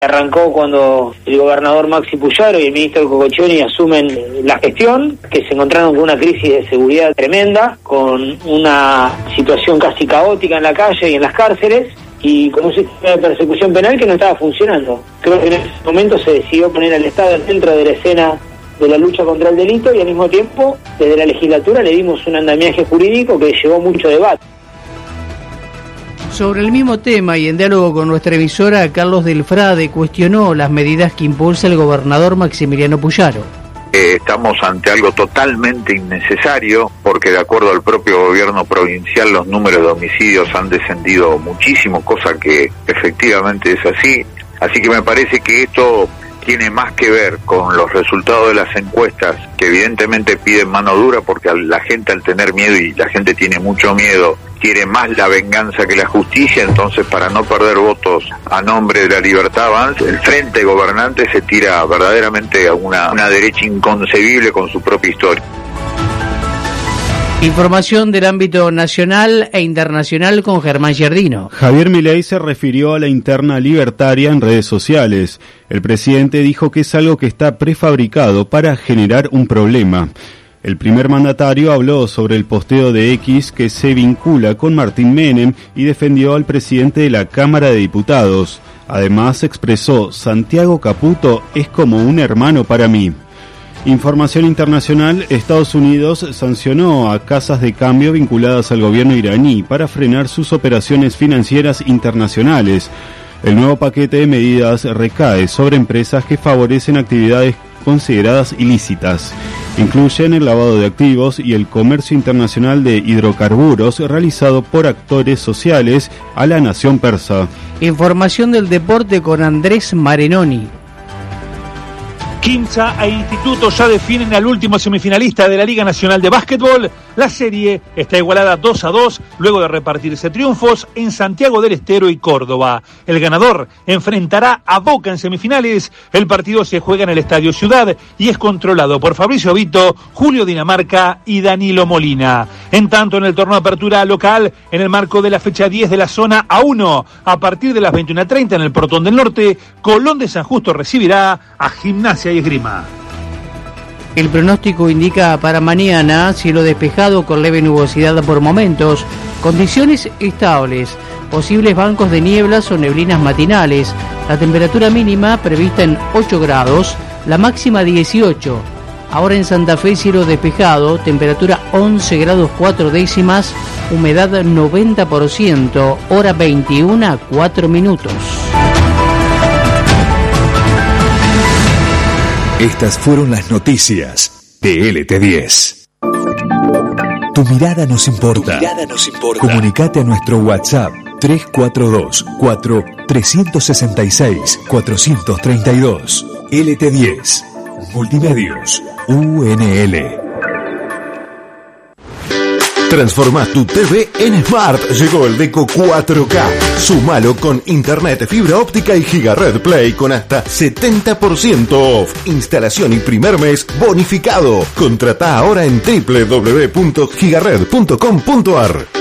Arrancó cuando el gobernador Maxi Puyaro y el ministro Cococcioni asumen la gestión, que se encontraron con una crisis de seguridad tremenda, con una situación casi caótica en la calle y en las cárceles, y con un sistema de persecución penal que no estaba funcionando. Creo que en ese momento se decidió poner al Estado dentro de la escena de la lucha contra el delito, y al mismo tiempo, desde la legislatura le dimos un andamiaje jurídico que llevó mucho debate. Sobre el mismo tema y en diálogo con nuestra emisora, Carlos Delfrade cuestionó las medidas que impulsa el gobernador Maximiliano Puyaro. Estamos ante algo totalmente innecesario, porque de acuerdo al propio gobierno provincial los números de homicidios han descendido muchísimo, cosa que efectivamente es así. Así que me parece que esto tiene más que ver con los resultados de las encuestas, que evidentemente piden mano dura, porque la gente, al tener miedo, y la gente tiene mucho miedo, quiere más la venganza que la justicia. Entonces, para no perder votos a nombre de la Libertad Avanza, el frente gobernante se tira verdaderamente a una derecha inconcebible con su propia historia. Información del ámbito nacional e internacional con Germán Giardino. Javier Milei se refirió a la interna libertaria en redes sociales. El presidente dijo que es algo que está prefabricado para generar un problema. El primer mandatario habló sobre el posteo de X que se vincula con Martín Menem y defendió al presidente de la Cámara de Diputados. Además expresó: Santiago Caputo es como un hermano para mí. Información internacional: Estados Unidos sancionó a casas de cambio vinculadas al gobierno iraní para frenar sus operaciones financieras internacionales. El nuevo paquete de medidas recae sobre empresas que favorecen actividades consideradas ilícitas. Incluyen el lavado de activos y el comercio internacional de hidrocarburos realizado por actores sociales a la nación persa. Información del deporte con Andrés Marenoni. Quimsa e Instituto ya definen al último semifinalista de la Liga Nacional de Básquetbol. La serie está igualada 2-2 luego de repartirse triunfos en Santiago del Estero y Córdoba. El ganador enfrentará a Boca en semifinales. El partido se juega en el Estadio Ciudad y es controlado por Fabricio Vito, Julio Dinamarca y Danilo Molina. En tanto, en el torneo de apertura local, en el marco de la fecha 10 de la zona A1, a partir de las 21:30 en el Portón del Norte, Colón de San Justo recibirá a Gimnasia y Esgrima. El pronóstico indica para mañana cielo despejado con leve nubosidad por momentos, condiciones estables, posibles bancos de nieblas o neblinas matinales, la temperatura mínima prevista en 8 grados, la máxima 18. Ahora en Santa Fe cielo despejado, temperatura 11 grados 4 décimas, humedad 90%, hora 21:04. Estas fueron las noticias de LT10. Tu mirada nos importa. Comunicate a nuestro WhatsApp 342-366-432. LT10. Multimedios. UNL. Transforma tu TV en Smart. Llegó el Deco 4K. Súmalo con internet, fibra óptica y Gigared Play con hasta 70% off. Instalación y primer mes bonificado. Contratá ahora en www.gigared.com.ar.